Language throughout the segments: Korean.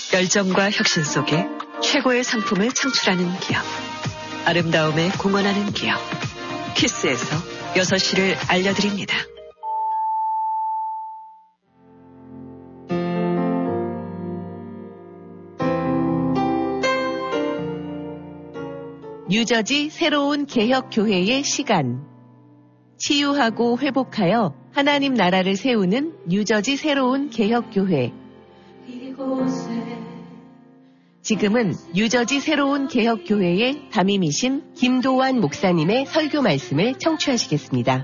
열정과 혁신 속에 최고의 상품을 창출하는 기업. 아름다움에 공헌하는 기업. 키스에서 6시를 알려드립니다. 뉴저지 새로운 개혁교회의 시간. 치유하고 회복하여 하나님 나라를 세우는 뉴저지 새로운 개혁교회. 지금은 뉴저지 새로운 개혁교회의 담임이신 김도환 목사님의 설교 말씀을 청취하시겠습니다.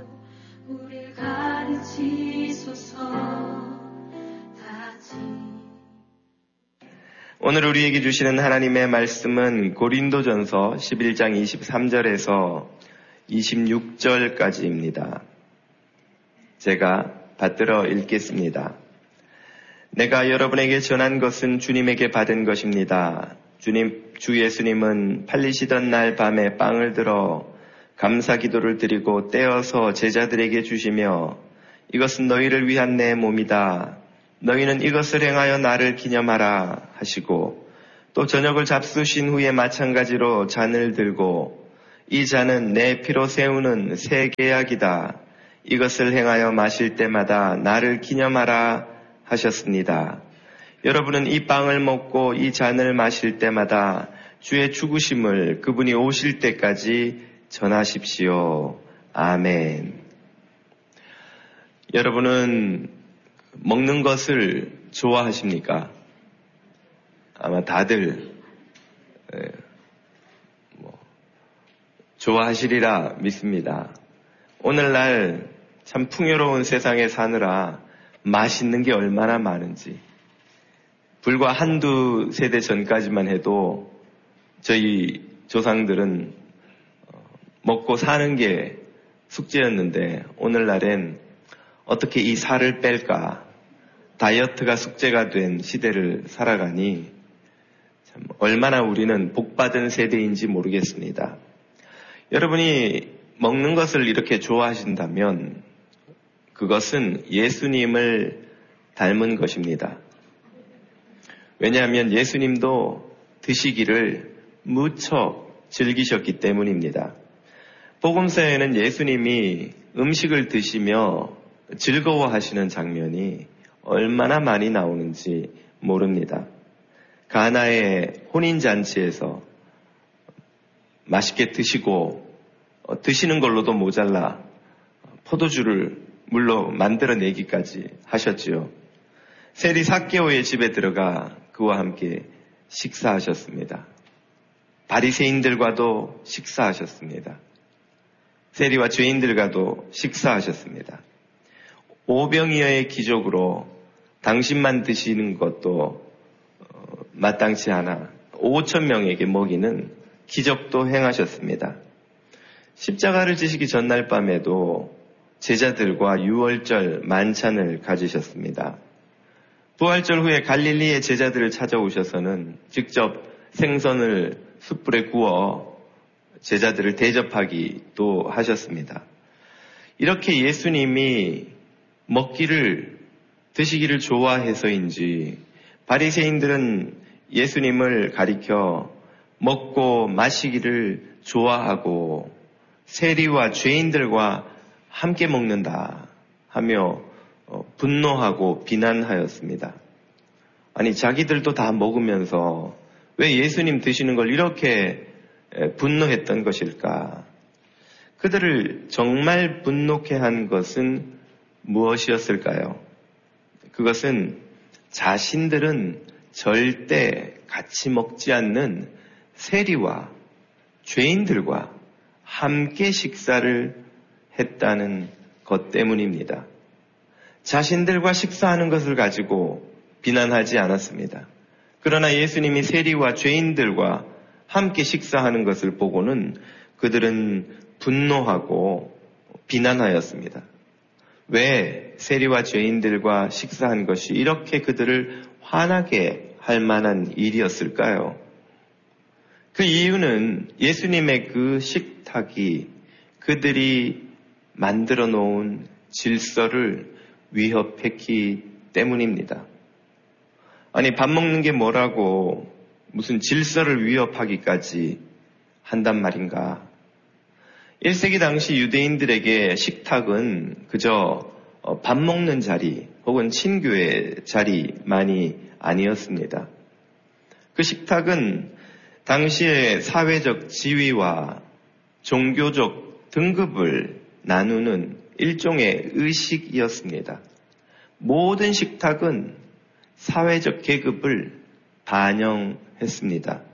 오늘 우리에게 주시는 하나님의 말씀은 고린도전서 11장 23절에서 26절까지입니다. 제가 받들어 읽겠습니다. 내가 여러분에게 전한 것은 주님에게 받은 것입니다. 주 예수님은 팔리시던 날 밤에 빵을 들어 감사 기도를 드리고 떼어서 제자들에게 주시며 이것은 너희를 위한 내 몸이다. 너희는 이것을 행하여 나를 기념하라 하시고 또 저녁을 잡수신 후에 마찬가지로 잔을 들고 이 잔은 내 피로 세우는 새 계약이다. 이것을 행하여 마실 때마다 나를 기념하라 하셨습니다. 여러분은 이 빵을 먹고 이 잔을 마실 때마다 주의 죽으심을 그분이 오실 때까지 전하십시오. 아멘. 여러분은 먹는 것을 좋아하십니까? 아마 다들 좋아하시리라 믿습니다. 오늘날 참 풍요로운 세상에 사느라 맛있는 게 얼마나 많은지, 불과 한두 세대 전까지만 해도 저희 조상들은 먹고 사는 게 숙제였는데 오늘날엔 어떻게 이 살을 뺄까, 다이어트가 숙제가 된 시대를 살아가니 참 얼마나 우리는 복받은 세대인지 모르겠습니다. 여러분이 먹는 것을 이렇게 좋아하신다면 그것은 예수님을 닮은 것입니다. 왜냐하면 예수님도 드시기를 무척 즐기셨기 때문입니다. 복음서에는 예수님이 음식을 드시며 즐거워하시는 장면이 얼마나 많이 나오는지 모릅니다. 가나의 혼인잔치에서 맛있게 드시고 드시는 걸로도 모자라 포도주를 물로 만들어내기까지 하셨지요. 세리 삭개오의 집에 들어가 그와 함께 식사하셨습니다. 바리새인들과도 식사하셨습니다. 세리와 죄인들과도 식사하셨습니다. 오병이어의 기적으로 당신만 드시는 것도 마땅치 않아 5,000명에게 먹이는 기적도 행하셨습니다. 십자가를 지시기 전날 밤에도 제자들과 유월절 만찬을 가지셨습니다. 부활절 후에 갈릴리의 제자들을 찾아오셔서는 직접 생선을 숯불에 구워 제자들을 대접하기도 하셨습니다. 이렇게 예수님이 드시기를 좋아해서인지 바리새인들은 예수님을 가리켜 먹고 마시기를 좋아하고 세리와 죄인들과 함께 먹는다 하며 분노하고 비난하였습니다. 아니, 자기들도 다 먹으면서 왜 예수님 드시는 걸 이렇게 분노했던 것일까? 그들을 정말 분노케 한 것은 무엇이었을까요? 그것은 자신들은 절대 같이 먹지 않는 세리와 죄인들과 함께 식사를 했다는 것 때문입니다. 자신들과 식사하는 것을 가지고 비난하지 않았습니다. 그러나 예수님이 세리와 죄인들과 함께 식사하는 것을 보고는 그들은 분노하고 비난하였습니다. 왜 세리와 죄인들과 식사한 것이 이렇게 그들을 화나게 할 만한 일이었을까요? 그 이유는 예수님의 그 식탁이 그들이 만들어 놓은 질서를 위협했기 때문입니다. 아니, 밥 먹는 게 뭐라고 무슨 질서를 위협하기까지 한단 말인가. 1세기 당시 유대인들에게 식탁은 그저 밥 먹는 자리 혹은 친교의 자리만이 아니었습니다. 그 식탁은 당시의 사회적 지위와 종교적 등급을 나누는 일종의 의식이었습니다. 모든 식탁은 사회적 계급을 반영했습니다.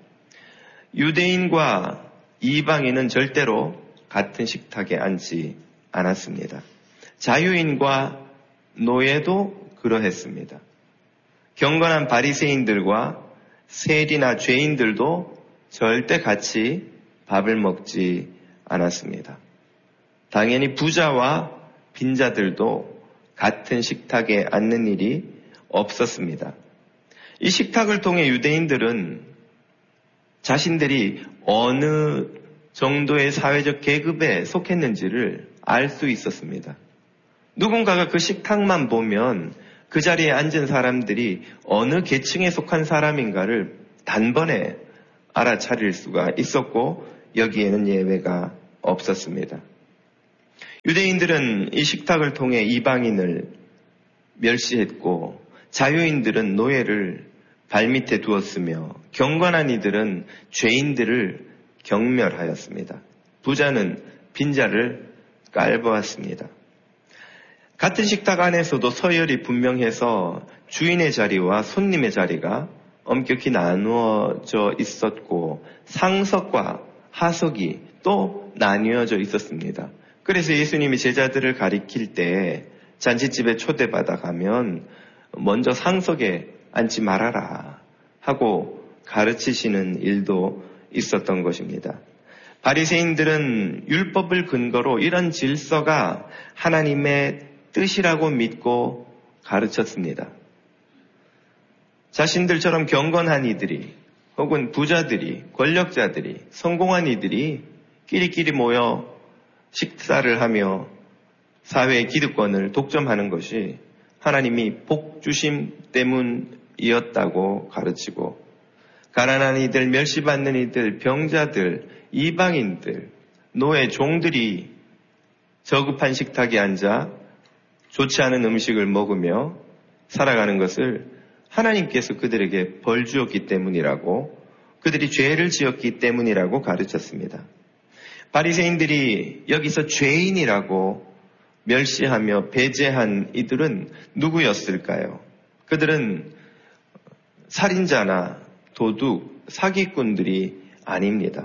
유대인과 이방인은 절대로 같은 식탁에 앉지 않았습니다. 자유인과 노예도 그러했습니다. 경건한 바리새인들과 세리나 죄인들도 절대 같이 밥을 먹지 않았습니다. 당연히 부자와 빈자들도 같은 식탁에 앉는 일이 없었습니다. 이 식탁을 통해 유대인들은 자신들이 어느 정도의 사회적 계급에 속했는지를 알 수 있었습니다. 누군가가 그 식탁만 보면 그 자리에 앉은 사람들이 어느 계층에 속한 사람인가를 단번에 알아차릴 수가 있었고 여기에는 예외가 없었습니다. 유대인들은 이 식탁을 통해 이방인을 멸시했고 자유인들은 노예를 발밑에 두었으며 경건한 이들은 죄인들을 경멸하였습니다. 부자는 빈자를 깔보았습니다. 같은 식탁 안에서도 서열이 분명해서 주인의 자리와 손님의 자리가 엄격히 나누어져 있었고 상석과 하석이 또 나뉘어져 있었습니다. 그래서 예수님이 제자들을 가리킬 때 잔치집에 초대받아 가면 먼저 상석에 앉지 말아라 하고 가르치시는 일도 있었던 것입니다. 바리새인들은 율법을 근거로 이런 질서가 하나님의 뜻이라고 믿고 가르쳤습니다. 자신들처럼 경건한 이들이 혹은 부자들이, 권력자들이, 성공한 이들이 끼리끼리 모여 식사를 하며 사회의 기득권을 독점하는 것이 하나님이 복 주심 때문이었다고 가르치고 가난한 이들, 멸시받는 이들, 병자들, 이방인들, 노예, 종들이 저급한 식탁에 앉아 좋지 않은 음식을 먹으며 살아가는 것을 하나님께서 그들에게 벌 주었기 때문이라고, 그들이 죄를 지었기 때문이라고 가르쳤습니다. 바리새인들이 여기서 죄인이라고 멸시하며 배제한 이들은 누구였을까요? 그들은 살인자나 도둑, 사기꾼들이 아닙니다.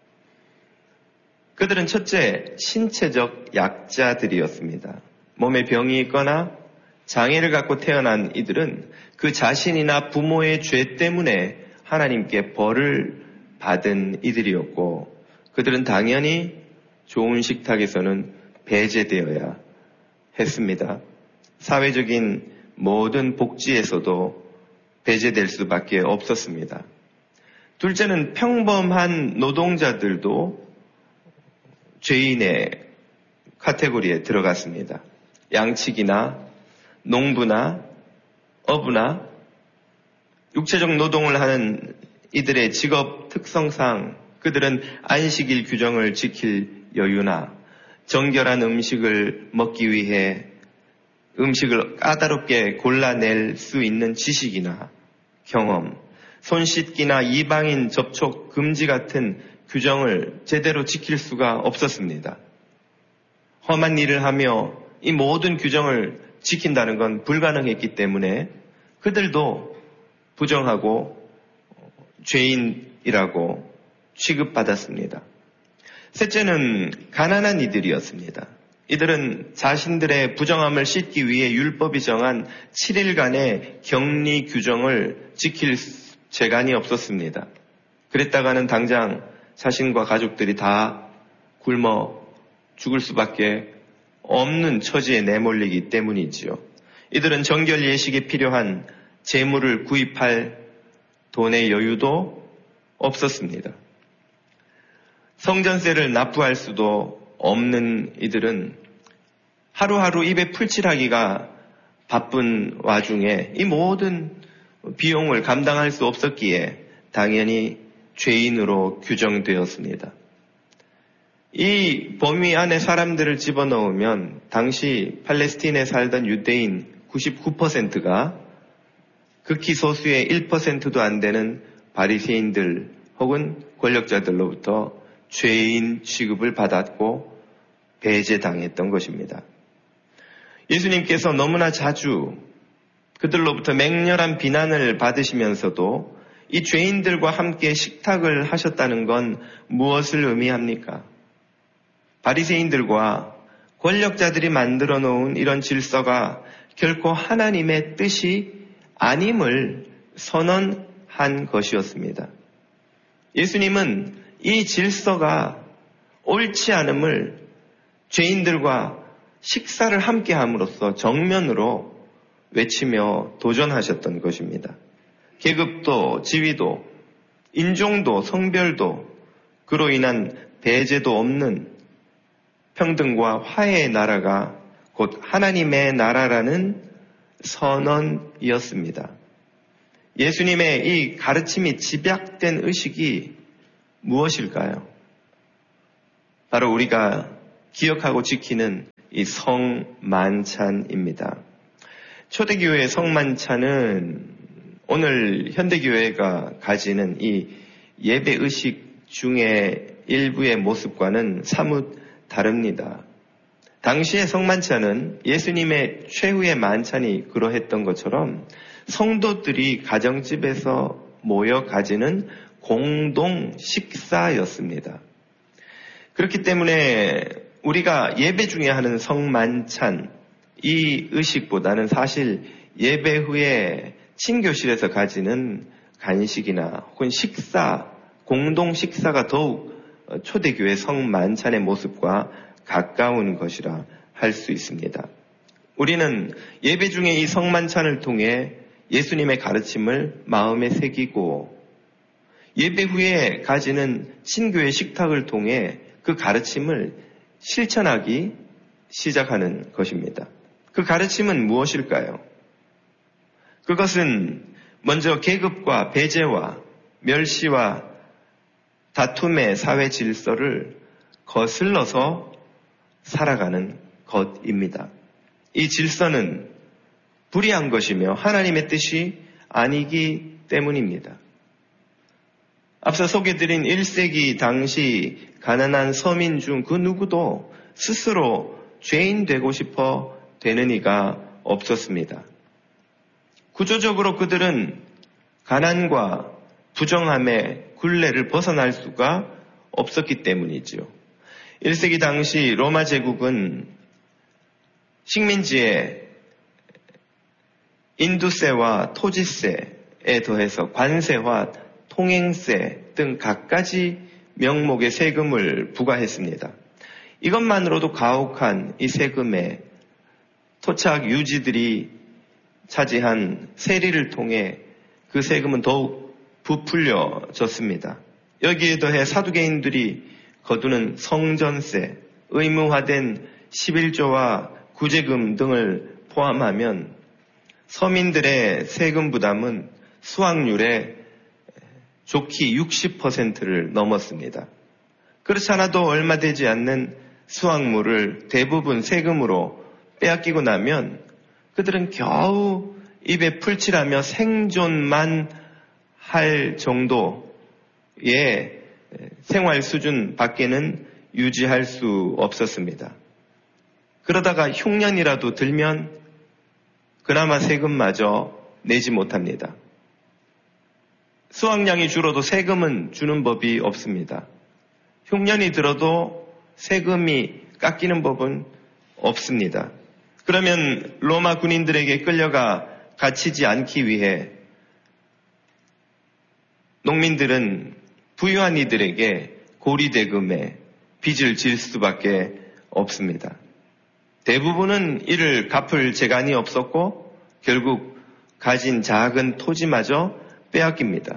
그들은 첫째, 신체적 약자들이었습니다. 몸에 병이 있거나 장애를 갖고 태어난 이들은 그 자신이나 부모의 죄 때문에 하나님께 벌을 받은 이들이었고 그들은 당연히 좋은 식탁에서는 배제되어야 했습니다. 사회적인 모든 복지에서도 배제될 수밖에 없었습니다. 둘째는 평범한 노동자들도 죄인의 카테고리에 들어갔습니다. 양치기나 농부나 어부나 육체적 노동을 하는 이들의 직업 특성상 그들은 안식일 규정을 지킬 여유나 정결한 음식을 먹기 위해 음식을 까다롭게 골라낼 수 있는 지식이나 경험, 손 씻기나 이방인 접촉 금지 같은 규정을 제대로 지킬 수가 없었습니다. 험한 일을 하며 이 모든 규정을 지킨다는 건 불가능했기 때문에 그들도 부정하고 죄인이라고 취급받았습니다. 셋째는 가난한 이들이었습니다. 이들은 자신들의 부정함을 씻기 위해 율법이 정한 7일간의 격리 규정을 지킬 재간이 없었습니다. 그랬다가는 당장 자신과 가족들이 다 굶어 죽을 수밖에 없는 처지에 내몰리기 때문이지요. 이들은 정결 예식에 필요한 재물을 구입할 돈의 여유도 없었습니다. 성전세를 납부할 수도 없는 이들은 하루하루 입에 풀칠하기가 바쁜 와중에 이 모든 비용을 감당할 수 없었기에 당연히 죄인으로 규정되었습니다. 이 범위 안에 사람들을 집어넣으면 당시 팔레스틴에 살던 유대인 99%가 극히 소수의 1%도 안 되는 바리새인들 혹은 권력자들로부터 죄인 취급을 받았고 배제당했던 것입니다. 예수님께서 너무나 자주 그들로부터 맹렬한 비난을 받으시면서도 이 죄인들과 함께 식탁을 하셨다는 건 무엇을 의미합니까? 바리새인들과 권력자들이 만들어 놓은 이런 질서가 결코 하나님의 뜻이 아님을 선언한 것이었습니다. 예수님은 이 질서가 옳지 않음을 죄인들과 식사를 함께 함으로써 정면으로 외치며 도전하셨던 것입니다. 계급도, 지위도, 인종도, 성별도, 그로 인한 배제도 없는 평등과 화해의 나라가 곧 하나님의 나라라는 선언이었습니다. 예수님의 이 가르침이 집약된 의식이 무엇일까요? 바로 우리가 기억하고 지키는 이 성만찬입니다. 초대교회의 성만찬은 오늘 현대교회가 가지는 이 예배의식 중에 일부의 모습과는 사뭇 다릅니다. 당시의 성만찬은 예수님의 최후의 만찬이 그러했던 것처럼 성도들이 가정집에서 모여 가지는 공동 식사였습니다. 그렇기 때문에 우리가 예배 중에 하는 성만찬, 이 의식보다는 사실 예배 후에 친교실에서 가지는 간식이나 혹은 식사, 공동 식사가 더욱 초대교회 성만찬의 모습과 가까운 것이라 할 수 있습니다. 우리는 예배 중에 이 성만찬을 통해 예수님의 가르침을 마음에 새기고 예배 후에 가지는 친교회 식탁을 통해 그 가르침을 실천하기 시작하는 것입니다. 그 가르침은 무엇일까요? 그것은 먼저 계급과 배제와 멸시와 다툼의 사회 질서를 거슬러서 살아가는 것입니다. 이 질서는 불의한 것이며 하나님의 뜻이 아니기 때문입니다. 앞서 소개드린 1세기 당시 가난한 서민 중 그 누구도 스스로 죄인 되고 싶어 되는 이가 없었습니다. 구조적으로 그들은 가난과 부정함의 굴레를 벗어날 수가 없었기 때문이지요. 1세기 당시 로마 제국은 식민지에 인두세와 토지세에 더해서 관세와 통행세 등 갖가지 명목의 세금을 부과했습니다. 이것만으로도 가혹한 이 세금에 토착 유지들이 차지한 세리를 통해 그 세금은 더욱 부풀려졌습니다. 여기에 더해 사두개인들이 거두는 성전세, 의무화된 11조와 구제금 등을 포함하면 서민들의 세금 부담은 수확률의 좋기 60%를 넘었습니다. 그렇지 않아도 얼마 되지 않는 수확물을 대부분 세금으로 빼앗기고 나면 그들은 겨우 입에 풀칠하며 생존만 할 정도의 생활 수준 밖에는 유지할 수 없었습니다. 그러다가 흉년이라도 들면 그나마 세금마저 내지 못합니다. 수확량이 줄어도 세금은 주는 법이 없습니다. 흉년이 들어도 세금이 깎이는 법은 없습니다. 그러면 로마 군인들에게 끌려가 갇히지 않기 위해 농민들은 부유한 이들에게 고리대금에 빚을 질 수밖에 없습니다. 대부분은 이를 갚을 재간이 없었고 결국 가진 작은 토지마저 빼앗깁니다.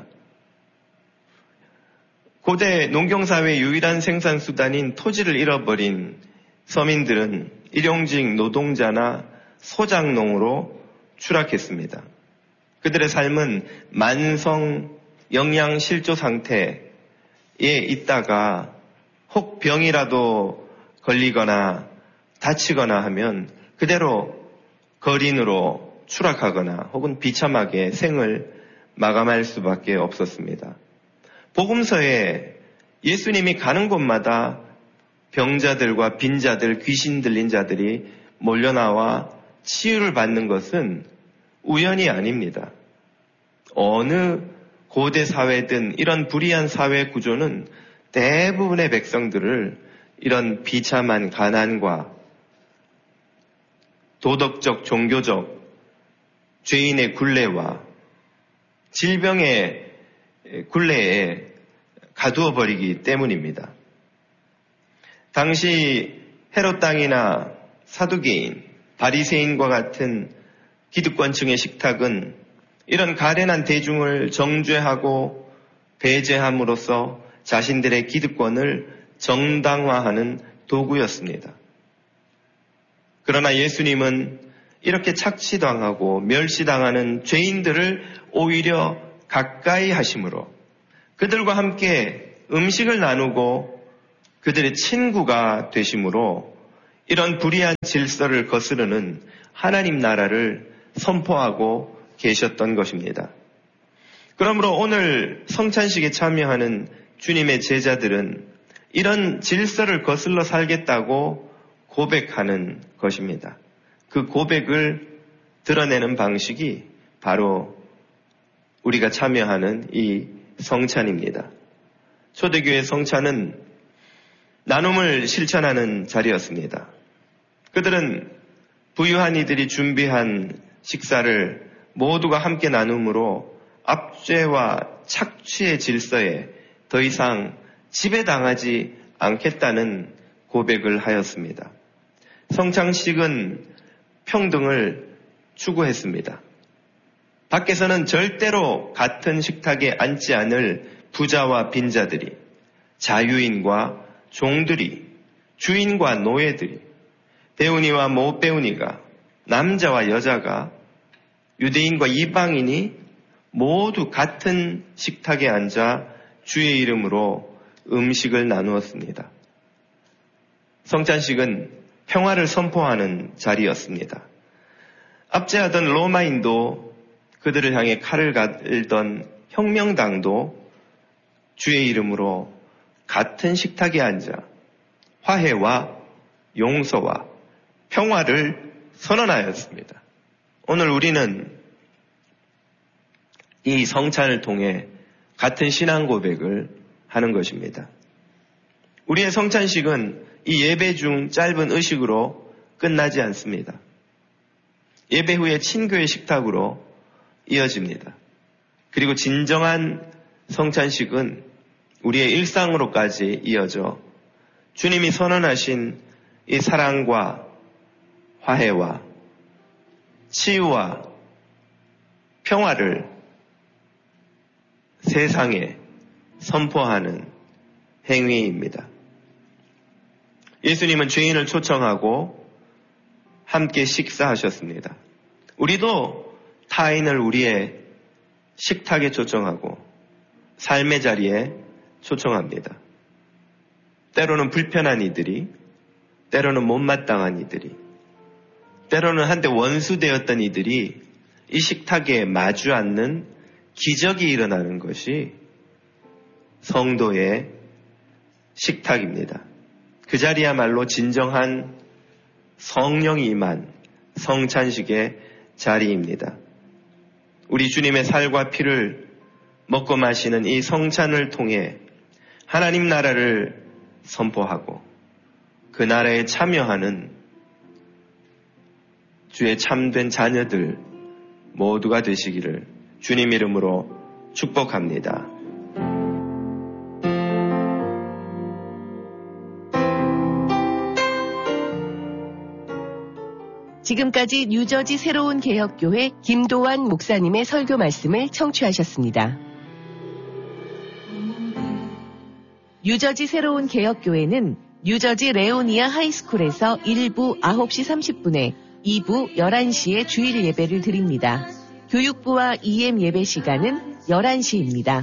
고대 농경사회의 유일한 생산수단인 토지를 잃어버린 서민들은 일용직 노동자나 소작농으로 추락했습니다. 그들의 삶은 만성 영양실조 상태에 있다가 혹 병이라도 걸리거나 다치거나 하면 그대로 거린으로 추락하거나 혹은 비참하게 생을 마감할 수밖에 없었습니다. 복음서에 예수님이 가는 곳마다 병자들과 빈자들, 귀신 들린 자들이 몰려나와 치유를 받는 것은 우연이 아닙니다. 어느 고대 사회든 이런 불의한 사회 구조는 대부분의 백성들을 이런 비참한 가난과 도덕적, 종교적, 죄인의 굴레와 질병의 굴레에 가두어 버리기 때문입니다. 당시 헤롯 땅이나 사두개인, 바리새인과 같은 기득권층의 식탁은 이런 가련한 대중을 정죄하고 배제함으로써 자신들의 기득권을 정당화하는 도구였습니다. 그러나 예수님은 이렇게 착취당하고 멸시당하는 죄인들을 오히려 가까이 하심으로 그들과 함께 음식을 나누고 그들의 친구가 되심으로 이런 불의한 질서를 거스르는 하나님 나라를 선포하고 계셨던 것입니다. 그러므로 오늘 성찬식에 참여하는 주님의 제자들은 이런 질서를 거슬러 살겠다고 고백하는 것입니다. 그 고백을 드러내는 방식이 바로 우리가 참여하는 이 성찬입니다. 초대교회 성찬은 나눔을 실천하는 자리였습니다. 그들은 부유한 이들이 준비한 식사를 모두가 함께 나눔으로 압죄와 착취의 질서에 더 이상 지배당하지 않겠다는 고백을 하였습니다. 성찬식은 평등을 추구했습니다. 밖에서는 절대로 같은 식탁에 앉지 않을 부자와 빈자들이, 자유인과 종들이, 주인과 노예들이, 배우니와 못 배우니가, 남자와 여자가, 유대인과 이방인이 모두 같은 식탁에 앉아 주의 이름으로 음식을 나누었습니다. 성찬식은 평화를 선포하는 자리였습니다. 압제하던 로마인도 그들을 향해 칼을 갈던 혁명당도 주의 이름으로 같은 식탁에 앉아 화해와 용서와 평화를 선언하였습니다. 오늘 우리는 이 성찬을 통해 같은 신앙 고백을 하는 것입니다. 우리의 성찬식은 이 예배 중 짧은 의식으로 끝나지 않습니다. 예배 후에 친교의 식탁으로 이어집니다. 그리고 진정한 성찬식은 우리의 일상으로까지 이어져 주님이 선언하신 이 사랑과 화해와 치유와 평화를 세상에 선포하는 행위입니다. 예수님은 죄인을 초청하고 함께 식사하셨습니다. 우리도 타인을 우리의 식탁에 초청하고 삶의 자리에 초청합니다. 때로는 불편한 이들이, 때로는 못마땅한 이들이, 때로는 한때 원수되었던 이들이 이 식탁에 마주 앉는 기적이 일어나는 것이 성도의 식탁입니다. 그 자리야말로 진정한 성령이 임한 성찬식의 자리입니다. 우리 주님의 살과 피를 먹고 마시는 이 성찬을 통해 하나님 나라를 선포하고 그 나라에 참여하는 주의 참된 자녀들 모두가 되시기를 주님 이름으로 축복합니다. 지금까지 뉴저지 새로운 개혁교회 김도환 목사님의 설교 말씀을 청취하셨습니다. 뉴저지 새로운 개혁교회는 뉴저지 레오니아 하이스쿨에서 1부 9시 30분에 2부 11시에 주일 예배를 드립니다. 교육부와 EM 예배 시간은 11시입니다.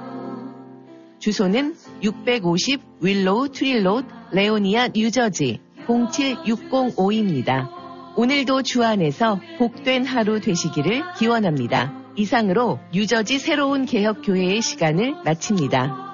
주소는 650 윌로우 트릴롯 레오니아 뉴저지 07605입니다. 오늘도 주 안에서 복된 하루 되시기를 기원합니다. 이상으로 뉴저지 새로운 개혁교회의 시간을 마칩니다.